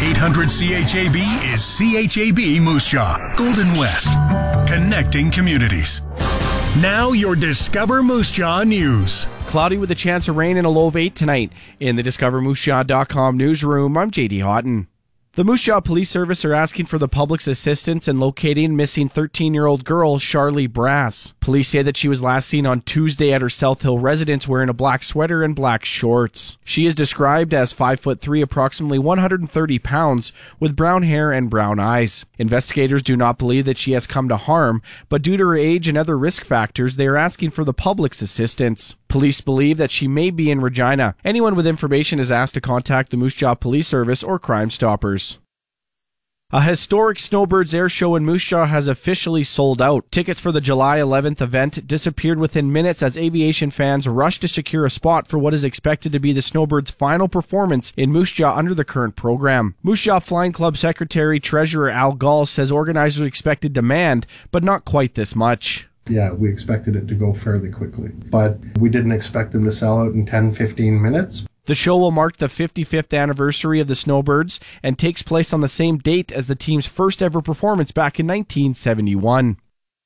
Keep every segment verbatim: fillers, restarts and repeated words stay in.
eight hundred C H A B is C H A B Moose Jaw, Golden West, connecting communities. Now your Discover Moose Jaw news. Cloudy with a chance of rain and a low of eight tonight. In the Discover Moose Jaw dot com newsroom, I'm J D Houghton. The Moose Jaw Police Service are asking for the public's assistance in locating missing thirteen-year-old girl Charlie Brass. Police say that she was last seen on Tuesday at her South Hill residence wearing a black sweater and black shorts. She is described as five foot three, approximately one hundred thirty pounds, with brown hair and brown eyes. Investigators do not believe that she has come to harm, but due to her age and other risk factors, they are asking for the public's assistance. Police believe that she may be in Regina. Anyone with information is asked to contact the Moose Jaw Police Service or Crime Stoppers. A historic Snowbirds Air Show in Moose Jaw has officially sold out. Tickets for the July eleventh event disappeared within minutes as aviation fans rushed to secure a spot for what is expected to be the Snowbirds' final performance in Moose Jaw under the current program. Moose Jaw Flying Club Secretary Treasurer Al Gall says organizers expected demand, but not quite this much. Yeah, we expected it to go fairly quickly, but we didn't expect them to sell out in ten to fifteen minutes. The show will mark the fifty-fifth anniversary of the Snowbirds and takes place on the same date as the team's first ever performance back in nineteen seventy-one.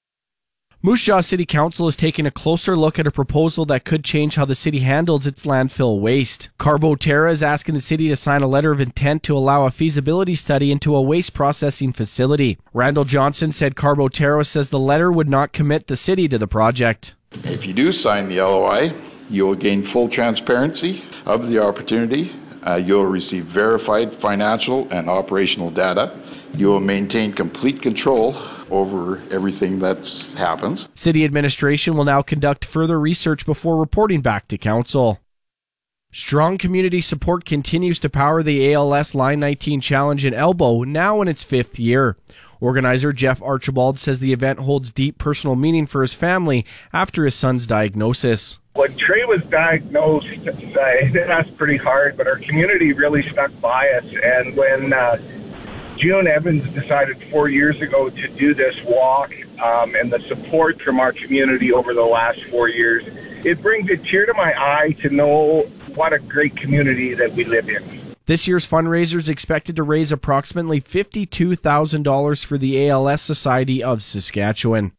Moose Jaw City Council is taking a closer look at a proposal that could change how the city handles its landfill waste. Carbo Terra is asking the city to sign a letter of intent to allow a feasibility study into a waste processing facility. Randall Johnson said Carbo Terra says the letter would not commit the city to the project. If you do sign the L O I, you will gain full transparency of the opportunity. Uh, you'll receive verified financial and operational data. You will maintain complete control over everything that happens. City administration will now conduct further research before reporting back to council. Strong community support continues to power the A L S Line nineteen Challenge in Elbow, now in its fifth year. Organizer Jeff Archibald says the event holds deep personal meaning for his family after his son's diagnosis. When Trey was diagnosed, uh, it hit us pretty hard, but our community really stuck by us. And when uh, June Evans decided four years ago to do this walk, um, and the support from our community over the last four years, it brings a tear to my eye to know what a great community that we live in. This year's fundraiser is expected to raise approximately fifty-two thousand dollars for the A L S Society of Saskatchewan.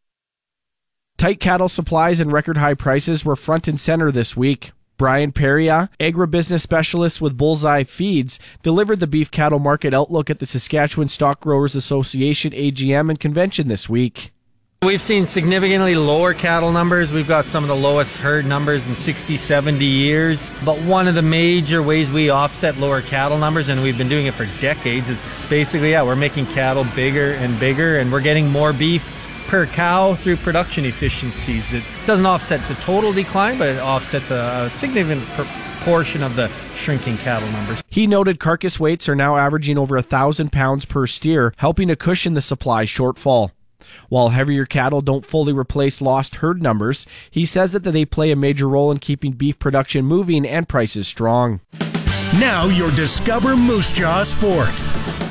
Tight cattle supplies and record high prices were front and center this week. Brian Peria, agribusiness specialist with Bullseye Feeds, delivered the beef cattle market outlook at the Saskatchewan Stock Growers Association A G M and convention this week. We've seen significantly lower cattle numbers. We've got some of the lowest herd numbers in sixty, seventy years. But one of the major ways we offset lower cattle numbers, and we've been doing it for decades, is basically, yeah, we're making cattle bigger and bigger, and we're getting more beef per cow through production efficiencies. It doesn't offset the total decline, but it offsets a significant proportion of the shrinking cattle numbers. He noted carcass weights are now averaging over one thousand pounds per steer, helping to cushion the supply shortfall. While heavier cattle don't fully replace lost herd numbers, he says that they play a major role in keeping beef production moving and prices strong. Now your Discover Moose Jaw Sports.